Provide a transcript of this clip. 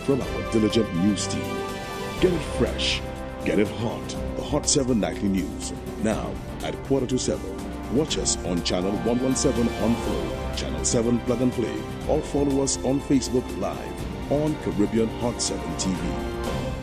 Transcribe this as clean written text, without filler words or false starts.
from our diligent news team. Get it fresh, get it hot. The Hot 7 Nightly News, now at 7:15. Watch us on channel 117 on Flow, channel 7 Plug and Play, or follow us on Facebook Live on Caribbean Hot 7 TV.